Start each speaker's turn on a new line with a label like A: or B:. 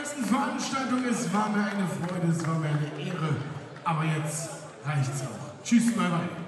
A: nächsten Veranstaltung. Es war mir eine Freude, es war mir eine Ehre. Aber jetzt reicht's auch. Tschüss, bye bye.